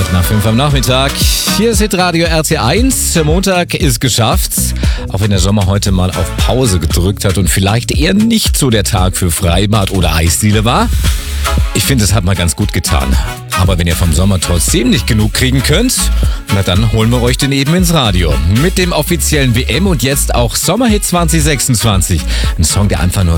nach 5 am Nachmittag. Hier ist Hitradio RT1. Der Montag ist geschafft. Auch wenn der Sommer heute mal auf Pause gedrückt hat und vielleicht eher nicht so der Tag für Freibad oder Eisdiele war. Ich finde, es hat mal ganz gut getan. Aber wenn ihr vom Sommer trotzdem nicht genug kriegen könnt, na dann holen wir euch den eben ins Radio. Mit dem offiziellen WM und jetzt auch Sommerhit 2026. Ein Song, der einfach nur